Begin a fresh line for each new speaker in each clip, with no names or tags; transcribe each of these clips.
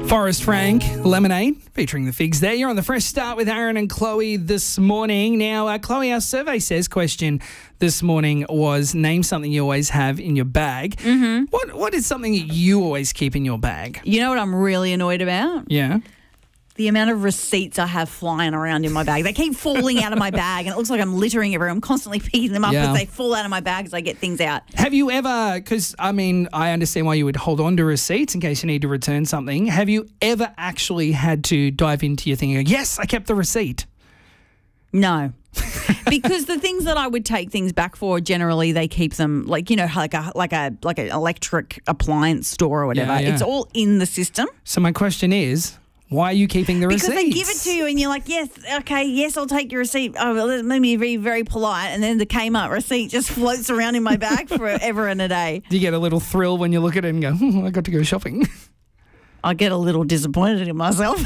Forrest Frank, Lemonade, featuring the Figs there. You're on the Fresh Start with Aaron and Chloe this morning. Now, Chloe, our survey says question this morning was name something you always have in your bag. Mm-hmm. What is something that you always keep in your bag?
You know what I'm really annoyed about?
Yeah.
The amount of receipts I have flying around in my bag. They keep falling out of my bag and it looks like I'm littering everywhere. I'm constantly picking them up as they fall out of my bag as I get things out.
Have you ever, because, I understand why you would hold on to receipts in case you need to return something. Have you ever actually had to dive into your thing and go, yes, I kept the receipt?
No. Because the things that I would take things back for, generally they keep them like an electric appliance store or whatever.
Yeah.
It's all in the system.
So my question is, why are you keeping the receipts?
Because they give it to you and you're like, yes, okay, yes, I'll take your receipt. Oh, well, let me be very polite. And then the Kmart receipt just floats around in my bag forever and a day.
Do you get a little thrill when you look at it and go, I got to go shopping?
I get a little disappointed in myself.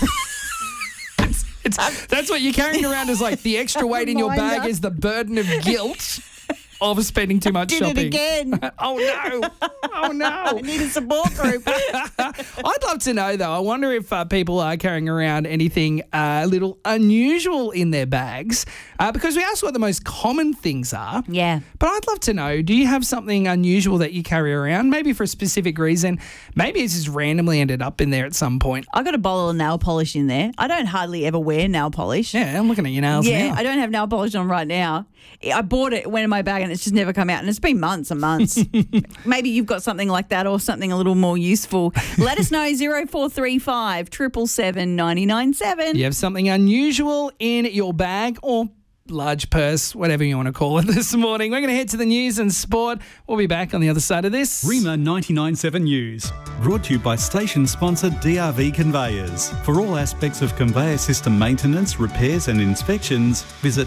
That's what you're carrying around is like the extra weight in your bag is the burden of guilt of spending too much shopping.
Did it again.
Oh, no.
I need a support group.
I'd love to know, though. I wonder if people are carrying around anything a little unusual in their bags because we asked what the most common things are.
Yeah.
But I'd love to know, do you have something unusual that you carry around, maybe for a specific reason? Maybe it's just randomly ended up in there at some point.
I got a bottle of nail polish in there. I don't hardly ever wear nail polish.
Yeah, I'm looking at your nails now.
Yeah, I don't have nail polish on right now. I bought it, went in my bag, and it's just never come out. And it's been months and months. Maybe you've got something like that or something a little more useful. Let us know, 0435 777 997.
You have something unusual in your bag or large purse, whatever you want to call it this morning. We're going to head to the news and sport. We'll be back on the other side of this.
Rima 99.7 News, brought to you by station sponsor DRV Conveyors. For all aspects of conveyor system maintenance, repairs and inspections, visit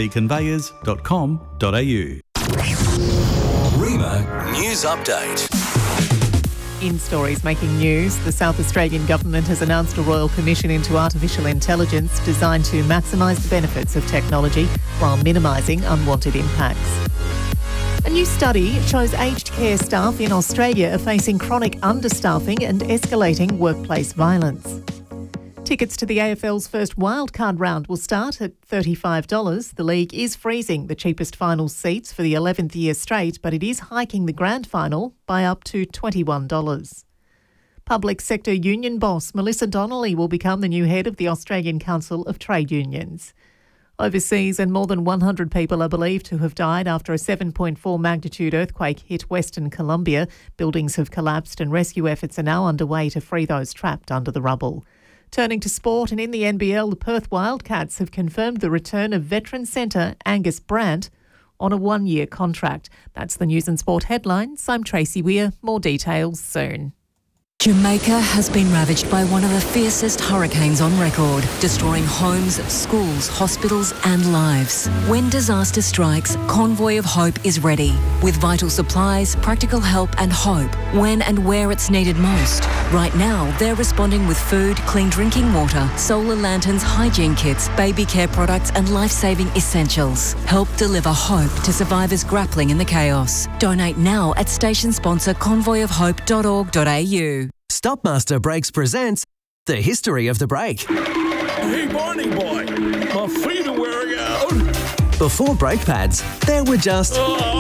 drvconveyors.com.au.
Rima News Update.
In stories making news, the South Australian Government has announced a Royal Commission into Artificial Intelligence designed to maximise the benefits of technology while minimising unwanted impacts. A new study shows aged care staff in Australia are facing chronic understaffing and escalating workplace violence. Tickets to the AFL's first wildcard round will start at $35. The league is freezing the cheapest final seats for the 11th year straight, but it is hiking the grand final by up to $21. Public sector union boss Melissa Donnelly will become the new head of the Australian Council of Trade Unions. Overseas, and more than 100 people are believed to have died after a 7.4 magnitude earthquake hit Western Colombia. Buildings have collapsed and rescue efforts are now underway to free those trapped under the rubble. Turning to sport, and in the NBL, the Perth Wildcats have confirmed the return of veteran centre Angus Brandt on a one-year contract. That's the news and sport headlines. I'm Tracy Weir. More details soon.
Jamaica has been ravaged by one of the fiercest hurricanes on record, destroying homes, schools, hospitals and lives. When disaster strikes, Convoy of Hope is ready, with vital supplies, practical help and hope, when and where it's needed most. Right now, they're responding with food, clean drinking water, solar lanterns, hygiene kits, baby care products and life-saving essentials. Help deliver hope to survivors grappling in the chaos. Donate now at station sponsor convoyofhope.org.au.
Stopmaster Brakes presents The History of the Brake.
Hey, Barney boy, my feet are wearing out.
Before brake pads, there were just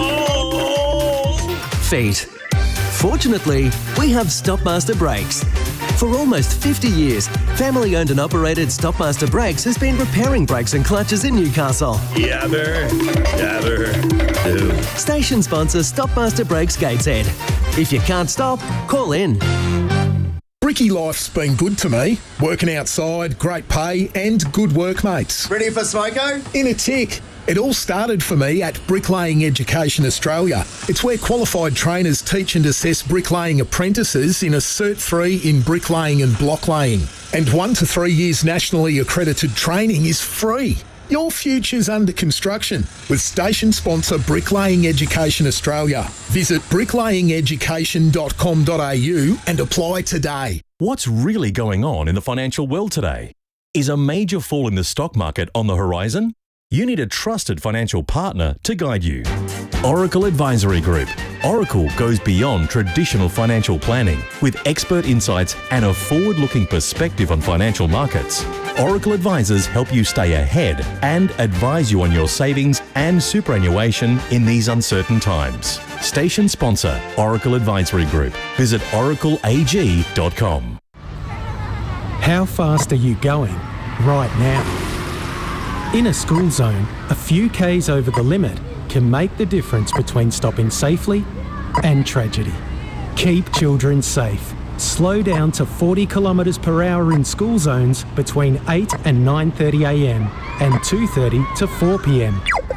feet. Fortunately, we have Stopmaster Brakes. For almost 50 years, family-owned and operated Stopmaster Brakes has been repairing brakes and clutches in Newcastle.
Yabber, do.
Station sponsor Stopmaster Brakes Gateshead. If you can't stop, call in.
Bricky life's been good to me. Working outside, great pay and good workmates.
Ready for smoko?
In a tick. It all started for me at Bricklaying Education Australia. It's where qualified trainers teach and assess bricklaying apprentices in a Cert 3 in bricklaying and blocklaying. And 1 to 3 years nationally accredited training is free. Your future's under construction with station sponsor Bricklaying Education Australia. Visit bricklayengeducation.com.au and apply today.
What's really going on in the financial world today? Is a major fall in the stock market on the horizon?
you need a trusted financial partner to guide you. Oracle Advisory Group. Oracle goes beyond traditional financial planning with expert insights and a forward-looking perspective on financial markets. Oracle advisors help you stay ahead and advise you on your savings and superannuation in these uncertain times. Station sponsor, Oracle Advisory Group. Visit oracleag.com.
How fast are you going right now? In a school zone, a few Ks over the limit can make the difference between stopping safely and tragedy. Keep children safe. Slow down to 40 kilometres per hour in school zones between 8 and 9:30am and 2:30 to 4pm.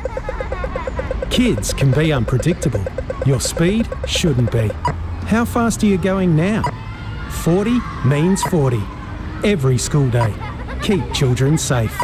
Kids can be unpredictable. Your speed shouldn't be. How fast are you going now? 40 means 40. Every school day. Keep children safe.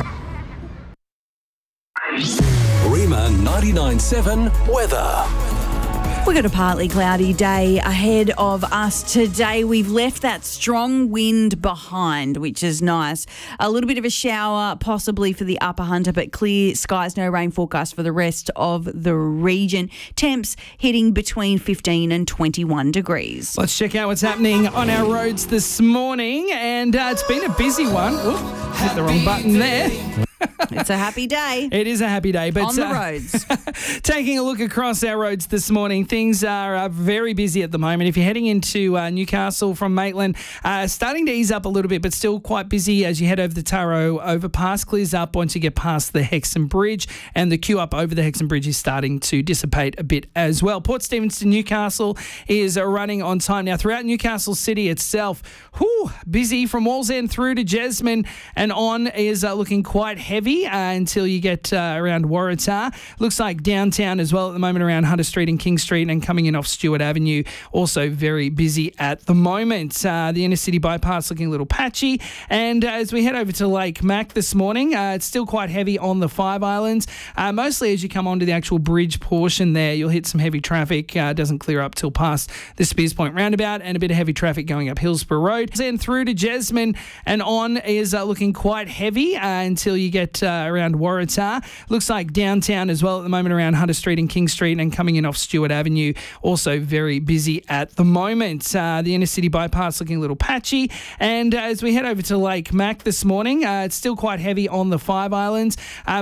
Rima 99.7 weather.
We've got a partly cloudy day ahead of us today. We've left that strong wind behind, which is nice. A little bit of a shower possibly for the Upper Hunter, but clear skies, no rain forecast for the rest of the region. Temps hitting between 15 and 21 degrees.
Let's check out what's happening on our roads this morning. And it's been a busy one. Oop, hit the wrong button there.
It's a happy day.
It is a happy day. But
on the roads.
Taking a look across our roads this morning, things are very busy at the moment. If you're heading into Newcastle from Maitland, starting to ease up a little bit, but still quite busy as you head over the Taro overpass. Clears up once you get past the Hexham Bridge, and the queue up over the Hexham Bridge is starting to dissipate a bit as well. Port Stephens to Newcastle is running on time. Now, throughout Newcastle City itself, busy from Wallsend through to Jesmond and on is looking quite heavy until you get around Waratah. Looks like downtown as well at the moment around Hunter Street and King Street and coming in off Stewart Avenue. Also very busy at the moment. The inner city bypass looking a little patchy. And as we head over to Lake Mac this morning, it's still quite heavy on the Five Islands. Mostly as you come onto the actual bridge portion there, you'll hit some heavy traffic. Doesn't clear up till past the Spears Point roundabout, and a bit of heavy traffic going up Hillsborough Road. Then through to Jesmond and on is looking quite heavy until you get around Waratah. Looks like downtown as well at the moment around Hunter Street and King Street and coming in off Stewart Avenue. Also very busy at the moment. The inner city bypass looking a little patchy. And as we head over to Lake Mac this morning, it's still quite heavy on the Five Islands.